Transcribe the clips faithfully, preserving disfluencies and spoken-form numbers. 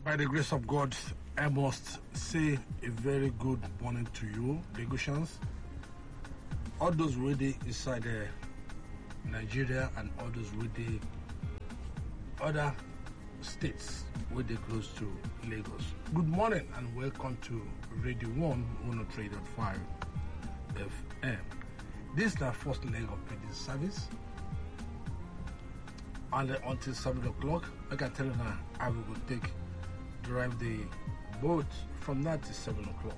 By the grace of God, I must say a very good morning to you, Lagosians. All those waiting inside uh, Nigeria and all those waiting other states where they close to Lagos. Good morning and welcome to Radio one one oh three point five F M. This is the first leg of the service. And uh, until seven o'clock, I can tell you now, I will go take drive the boat from now to seven o'clock.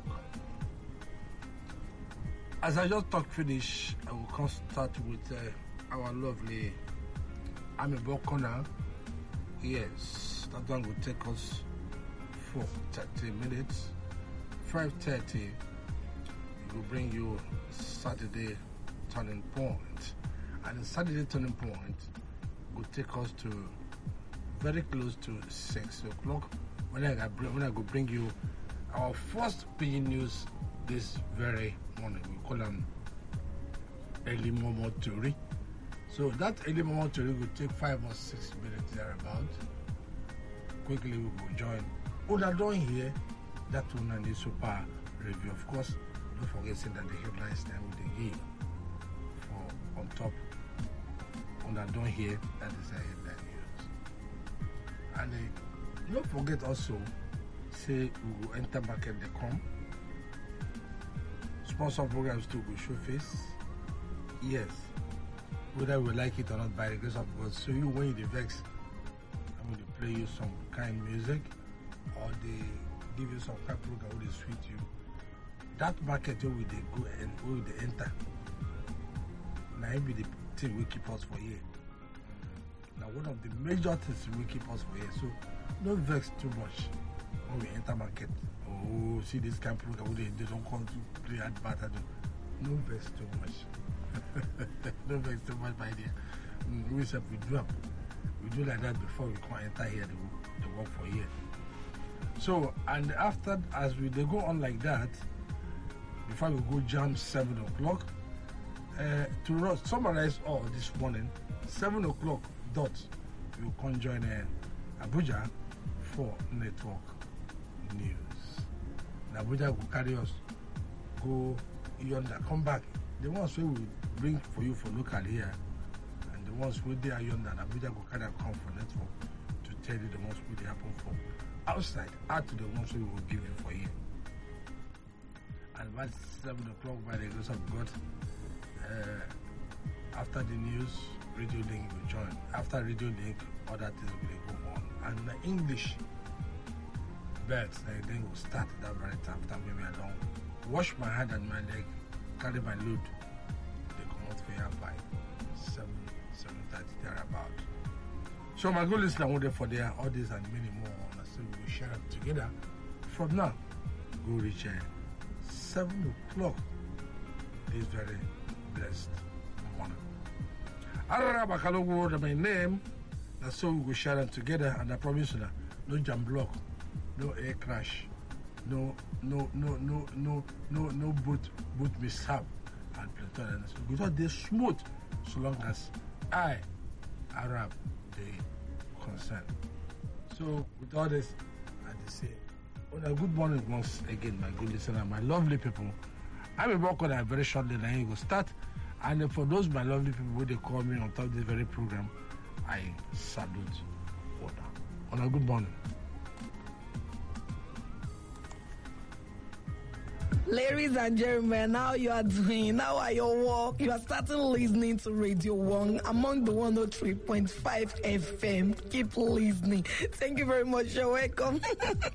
As I just talk finish, I will come start with uh, our lovely Amebo corner. Yes, that one will take us for thirty minutes. five thirty, it will bring you Saturday turning point. And the Saturday turning point will take us to very close to six o'clock. When I, when I go bring you our first P N news this very morning. We call them early Momo Theory. So that early Momo Theory will take five or six minutes thereabout. Quickly we will join. Una doing here, that one and the super review. Of course, don't forget saying that the headlines time with the game for on top. Una doing here, that is a headline news. And uh, don't forget also, say we will enter market the com. Sponsor programs too will show face. Yes. Whether we like it or not, by the grace of God. So you when you vex, I'm going to play you some kind of music or they give you some kind of program where they sweet you. That market where they go and where they enter. Now it be the thing will keep us for here. Now one of the major things will keep us for here. So don't vex too much when we enter market. Oh, see this kind of program where they, they don't come to play at battle. No vex too much. No vex too much, my dear. Mm, we said we drop. We do like that before we come enter here, they, they work for here. So, and after, as we they go on like that, before we go jam seven o'clock, uh, to summarize all this morning, seven o'clock dot, we will come join uh, Abuja for network news. And Abuja will carry us, go yonder, come back. The ones we will bring for you for local here, and the ones where they are yonder, and Abuja will carry come for network to tell you the ones where they happen for outside, add to the ones we will give you for here. And by seven o'clock, by the grace of God, uh, after the news, Radio Link will join. After Radio Link, other things will go on. And the English bets, like, they will start that very time after maybe I don't wash my hand and my leg, carry my load. They come out for here by seven, seven thirty thereabout. So my good listener, I'm waiting for there, all this and many more. And so we will share it together. From now, go reach uh, seven o'clock this very blessed morning. Arabakalogo, my name. And so we will share them together. And I promise you, no jam block, no air crash, no, no, no, no, no, no, no boat, boat mishap, and Platon. Because they're smooth, so long as I, Arab, they concern. So with all this, I just say, well, good morning once again, my good listener, my lovely people. I will work on that very shortly, then you go start. And for those my lovely people who they call me on top of this very program, I salute order. On a good morning. Ladies and gentlemen, now you are doing, now are your work. You are starting listening to Radio one among the one oh three point five F M. Keep listening. Thank you very much. You're welcome.